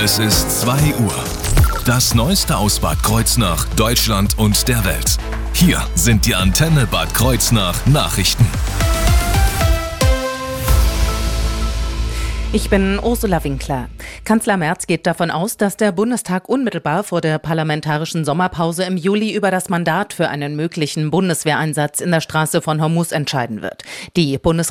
Es ist 2 Uhr. Das Neueste aus Bad Kreuznach, Deutschland und der Welt. Hier sind die Antenne Bad Kreuznach Nachrichten. Ich bin Ursula Winkler. Kanzler Merz geht davon aus, dass der Bundestag unmittelbar vor der parlamentarischen Sommerpause im Juli über das Mandat für einen möglichen Bundeswehreinsatz in der Straße von Hormuz entscheiden wird. Die Bundesregierung